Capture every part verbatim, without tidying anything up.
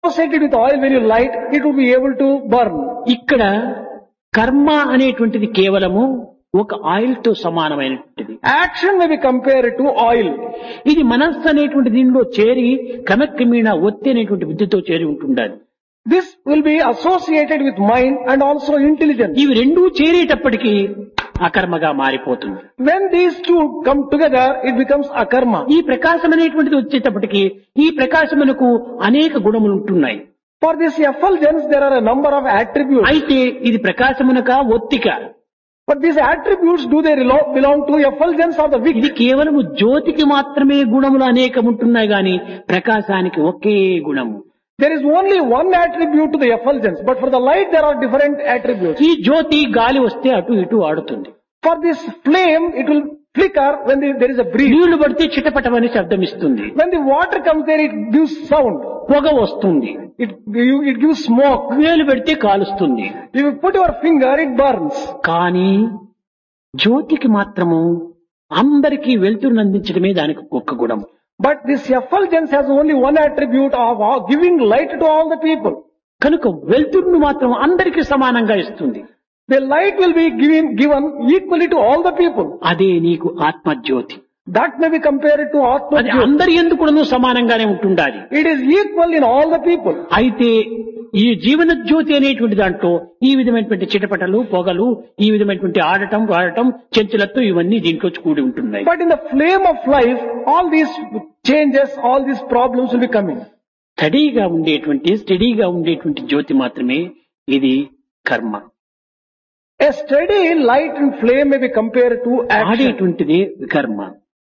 associated with oil, when you light, it will be able to burn. ఇక్కడ కర్మ అనేటువంటిది కేవలము ఒక ఆయిల్ తో సమానమైనటువంటిది. Action may be compared to oil. ఇది మనస్సు అనేటువంటి దీనిలో చేరి క్రమక్రమేణా ఒత్తి అనేటువంటి బుద్ధితో చేరి ఉంటుండాలి. This will be associated with mind and also intelligence. ఇవి రెండూ చేరేటప్పటికీ అకర్మగా మారిపోతుంది. When these two come together, it becomes akarma. ఈ ప్రకాశం అనేటువంటిది వచ్చేటప్పటికి ఈ ప్రకాశమునకు అనేక గుణములు ఉంటున్నాయి. For this effulgence, there are a number of attributes. అయితే ఇది ప్రకాశమునక ఒత్తిక. But these attributes, do they relo- belong to effulgence or the wick? ఇది కేవలము జ్యోతికి మాత్రమే గుణములు అనేకం ఉంటున్నాయి గాని ప్రకాశానికి ఒకే గుణము. There is only one attribute to the effulgence, but for the light there are different attributes. ఈ జ్యోతి గాలి వస్తే అటు ఇటు ఆడుతుంది. For this flame, it will flicker when the- there is a breeze. నీళ్లు పడితే చిటపటమని శబ్దం ఇస్తుంది. When the water comes there, it gives sound. పొగ వస్తుంది. It, you- it gives smoke. వేలు పెడితే కాలుస్తుంది. If you put your finger, it burns. కానీ జ్యోతికి మాత్రము అందరికీ వెలుతురును అందించడమే దానికి ఒక్క గుణం. But this effulgence has only one attribute of uh, giving light to all the people. కనుక వెలుతురును మాత్రం అందరికీ సమానంగా ఇస్తుంది. The light will be given, given equally to all the people. అదే నీకు ఆత్మజ్యోతి. That may be compared to Atma అది Jyoti. అందరి ఎందుకు సమానంగానే ఉంటుండాలి. It is equal in all the people. అయితే ఈ జీవన జ్యోతి అనేటువంటి దాంట్లో ఈ విధమైనటువంటి చిటపటలు పొగలు ఈ విధమైనటువంటి ఆడటం వాడటం చంచలత్వం ఇవన్నీ దీంట్లో కూడి ఉంటున్నాయి. But in the flame of life, all these changes, all these problems will be coming. స్టడీగా ఉండేటువంటి స్టడీగా ఉండేటువంటి జ్యోతి మాత్రమే ఇది కర్మ. A steady light and flame may be compared to action. ఆడేటువంటిది కర్మ.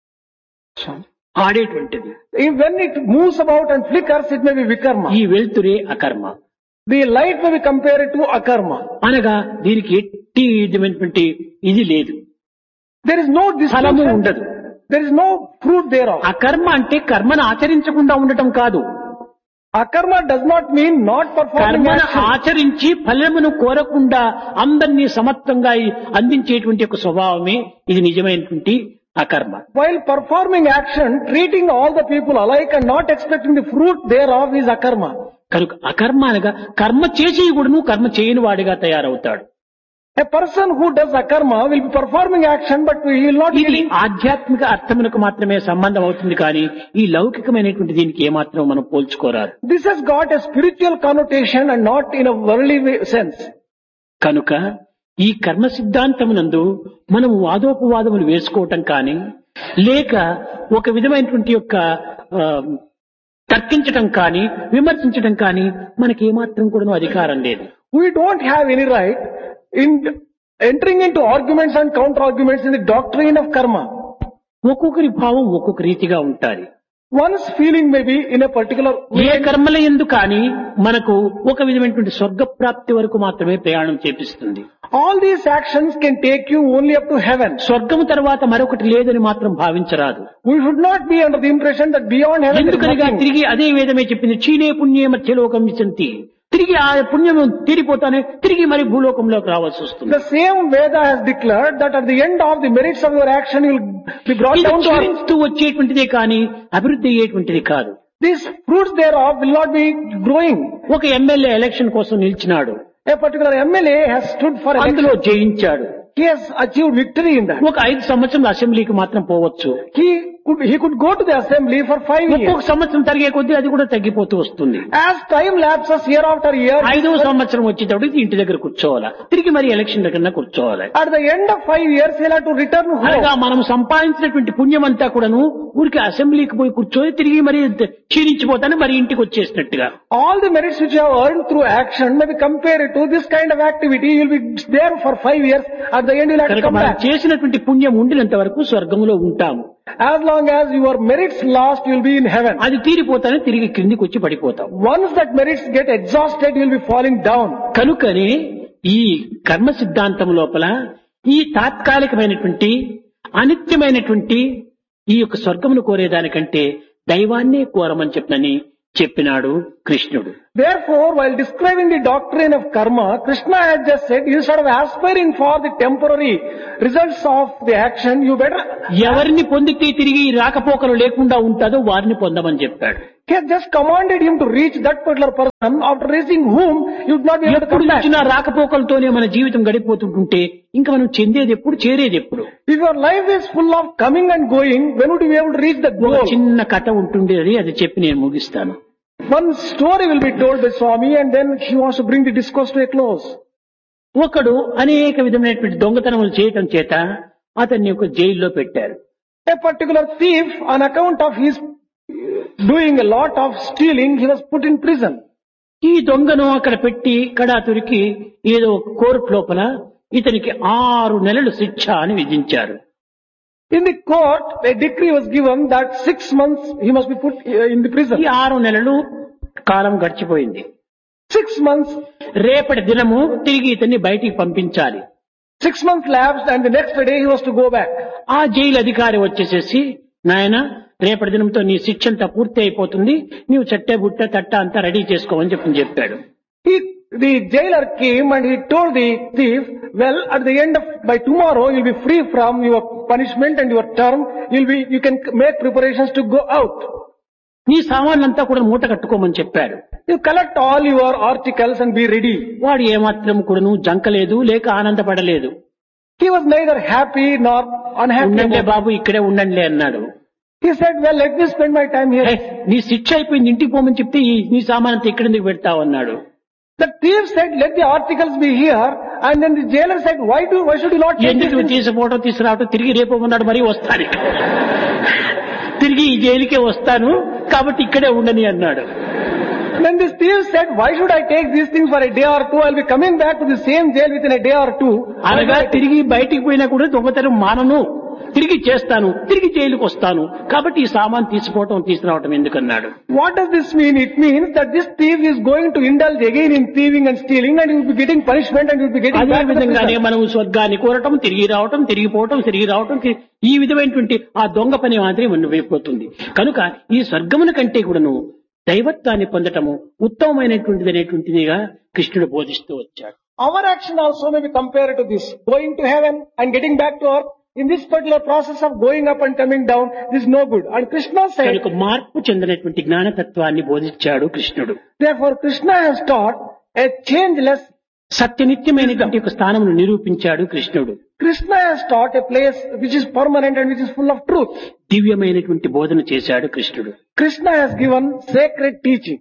ఆడేటువంటిది If when it moves about and flickers, it may be vikarma. ఈ వెలుతురే అకర్మ. The light may be compared to akarma. అనగా దీనికి ఎట్టి విధమైనటువంటి ఇది లేదు. There is no ఫలము distinction. ఉండదు. There is no fruit thereof. అకర్మ అంటే కర్మను ఆచరించకుండా ఉండటం కాదు. Akarma does not mean not performing కర్మను action. ఆచరించి ఫలమును కోరకుండా అందరినీ సమత్వంగా అందించేటువంటి ఒక స్వభావమే ఇది నిజమైనటువంటి అకర్మ. While performing action, treating all the people alike and not expecting the fruit thereof is akarma. కనుక అకర్మ అనగా కర్మ చేసి కూడాను కర్మ చేయని వాడిగా తయారవుతాడు. A person who does akarma will be performing action, but he will not ఇది be. ఆధ్యాత్మిక అర్థమునకు మాత్రమే సంబంధం అవుతుంది కానీ ఈ లౌకికమైనటువంటి దీనికి ఏమాత్రం మనం పోల్చుకోరాదు. This has got a spiritual connotation and not in a worldly way- sense. కనుక ఈ కర్మ సిద్ధాంతమునందు మనం వాదోపవాదములు వేసుకోవటం కానీ లేక ఒక విధమైనటువంటి యొక్క ఆ, తర్కించటం కానీ విమర్శించటం కానీ మనకి ఏమాత్రం కూడా అధికారం లేదు. We don't have any right in entering into arguments and counter arguments in the doctrine of karma. ఒక్కొక్కరి భావం ఒక్కొక్క రీతిగా ఉంటాది. One's feeling may be in a particular A way. కర్మల ఎందు కానీ మనకు ఒక విధమైనటువంటి స్వర్గ ప్రాప్తి వరకు మాత్రమే ప్రయాణం చేపిస్తుంది. All these actions can take you only up to heaven. స్వర్గము తర్వాత మరొకటి లేదని మాత్రం భావించరాదు. We should not be under the impression that beyond heaven there is ఎందుకనగా nothing. తిరిగి అదే వేదమే చెప్పింది క్షీణే పుణ్యే మధ్యలోకం విశంతి. తిరిగి ఆ పుణ్యం తీరిపోతానే తిరిగి మరి భూలోకంలోకి రావాల్సి వస్తుంది. The same Veda has declared that at the end of the merits of your action you will be brought ఇది down to earth. క్షీణిస్తూ వచ్చేటువంటిదే కానీ అభివృద్ధి అయ్యేటువంటిది కాదు. These fruits thereof will not be growing. ఒక ఎమ్మెల్యే ఎలక్షన్ కోసం నిలిచినాడు. A particular M L A has stood for అందులో election. జయించాడు. He has achieved victory in that. ఒక ఐదు సంవత్సరం అసెంబ్లీకి మాత్రం పోవచ్చు. He could, he could go to the assembly for five years. ఒక్కొక్క సంవత్సరం తరిగే కొద్దీ అది కూడా తగ్గిపోతూ వస్తుంది. As time lapses year after year, ఐదవ సంవత్సరం వచ్చేటప్పటికి ఇంటి దగ్గర కూర్చోవాలా, తిరిగి మరి ఎలక్షన్ దగ్గర కూర్చోవాలి. at the end of five years he'll have to return home. అనగా మనం సంపాదించినటువంటి పుణ్యం అంతా కూడాను ఊరికి అసెంబ్లీకి పోయి కూర్చొని తిరిగి మరి క్షీణించిపోతానే మరి ఇంటికి వచ్చేసినట్టుగా. All the merits which you have earned through action may be compared to this kind of activity. You'll be there for five years. At the end you'll have to కనుక come మనం back. చేసినటువంటి పుణ్యం ఉండినంత వరకు స్వర్గంలో ఉంటాము. As long as your merits last, you'll be in heaven. అది తీరిపోతానే తిరిగి క్రిందికి వచ్చి పడిపోతాం. Once that merits get exhausted, you'll be falling down. కనుకనే ఈ కర్మ సిద్ధాంతం లోపల ఈ తాత్కాలికమైనటువంటి అనిత్యమైనటువంటి ఈ యొక్క స్వర్గమును కోరేదానికంటే దైవాన్నే కోరమని చెప్పనని చెప్పినాడు కృష్ణుడు. Therefore, while describing the doctrine of karma, Krishna had just said, instead of aspiring for the temporary results of the action, you better. ఎవరిని పొందితే తిరిగి రాకపోకలు లేకుండా ఉంటాదో వారిని పొందమని చెప్పాడు. He has just commanded him to reach that particular person, after reaching whom you would not be able to ఎప్పుడు come back. ఇచ్చిన రాకపోకలతోనే మన జీవితం గడిపోతుంటుంటే ఇంకా మనం చెందేది ఎప్పుడు, చేరేది ఎప్పుడు? If your life is full of coming and going, when would you be able to reach the ఒక goal? చిన్న కథ ఉంటుండేది, అది చెప్పి నేను ముగిస్తాను. One story will be told by Swami and then he wants to bring the discourse to a close. ఒకడు అనేక విధమైనటువంటి దొంగతనములు చేయటం చేత అతన్ని ఒక జైల్లో పెట్టారు. A particular thief, on account of his doing a lot of stealing, he was put in prison. ఈ దొంగను అక్కడ పెట్టి కడాతురికి ఏదో ఒక కోర్టు లోపల ఇతనికి ఆరు నెలలు శిక్ష అని విధించారు. In the court, a decree was given that six months he must be put uh, in the prison. ఈ ఆరు నెలలు కాలం గడిచిపోయింది. Six months, రేపటి దినము తిరిగి ఇతన్ని బయటికి పంపించాలి. six months lapsed and the next day he was to go back. ఆ జైలు అధికారి వచ్చేసేసి, నాయన రేపటి దినంతో నీ శిక్ష అంతా పూర్తి అయిపోతుంది, నీవు చట్టే బుట్ట తట్ట అంతా రెడీ చేసుకోమని చెప్పి చెప్పాడు. He, the jailer came and he told the thief, well, at the end of, by tomorrow you'll be free from your punishment and your term, you'll be, you can make preparations to go out. నీ సామాన్లంతా కూడా మూట కట్టుకోమని చెప్పాడు. You collect all your articles and be ready. వాడు ఏమాత్రం కూడాను జంకలేదు, లేక ఆనందపడలేదు. He was neither happy nor unhappy. ఉండండి about it. బాబు, ఇక్కడే ఉండండి అన్నాడు. He said, well, let me spend my time here. "హే, నీ శిక్ష అయిపోయింది, ఇంటికి పోమని చెప్తే ఈ నీ సామాన్ అంతా ఇక్కడ ఎందుకు పెడతావు అన్నాడు. The thief said, let the articles be here. And then the jailer said, why do, why should you not take ఎందుకు this? తీసి ఫోటో తీసుకురావటం, తిరిగి రేపు ఉన్నాడు మరీ వస్తాను, తిరిగి ఈ జైలుకే వస్తాను కాబట్టి ఇక్కడే ఉండని అన్నాడు. Then this thief said, why should I take these things for a day or two? I'll be coming back to the same jail within a day or two. అనగా తిరిగి బయటికి పోయినా కూడా దొంగతనం మానను, తిరిగి చేస్తాను, తిరిగి జైలుకు వస్తాను కాబట్టి ఈ సామాన్ తీసుకోవటం తీసుకురావటం ఎందుకన్నాడు. What does this mean? It means that this thief is going to indulge again in thieving and stealing and he will be getting punishment and he will be getting అదే back to the విధంగానే prison. మనం స్వర్గాన్ని కోరటం, తిరిగి రావటం, తిరిగిపోవటం, తిరిగి రావటం, తి- ఈ విధమైనటువంటి ఆ దొంగ పని మాత్రం మనం అయిపోతుంది. కనుక ఈ స్వర్గమున కంటే కూడాను దైవత్వాన్ని పొందటము ఉత్తమమైనటువంటిది అనేటువంటిదిగా కృష్ణుడు బోధిస్తూ వచ్చాడు. Our action also may be compared to this. Going to heaven and getting back to earth. In this particular process of going up and coming down, this is no good. And Krishna said, కనుక మార్పు చెందినటువంటి జ్ఞానతత్వాన్ని బోధించాడు కృష్ణుడు. therefore Krishna has taught a changeless. సత్యనిత్యమైనటువంటి ఒక స్థానమును నిరూపించాడు కృష్ణుడు. Krishna has taught a place which is permanent and which is full of truth. దివ్యమైనటువంటి బోధన చేశాడు కృష్ణుడు. Krishna has given sacred teaching.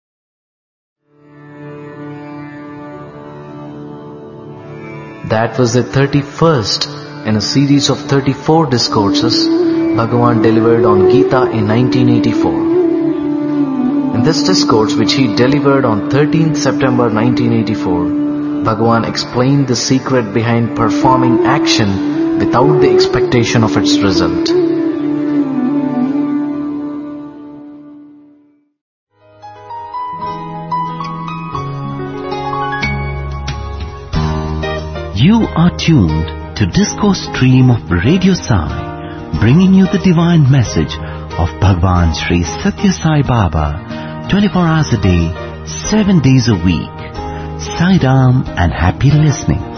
That was the thirty-first in a series of thirty-four discourses Bhagavan delivered on Gita in nineteen eighty-four. In this discourse, which he delivered on thirteenth September nineteen eighty-four, Bhagavan explained the secret behind performing action without the expectation of its result. You are tuned to Discourse Stream of Radio Sai, bringing you the divine message of Bhagwan Sri Satya Sai Baba, twenty-four hours a day, seven days a week. Sai Ram and happy listening.